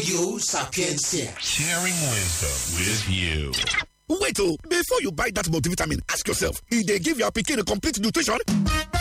Radio Sapiencia. Sharing wisdom with you. Wait, before you buy that multivitamin, ask yourself, if they give your pikin a complete nutrition?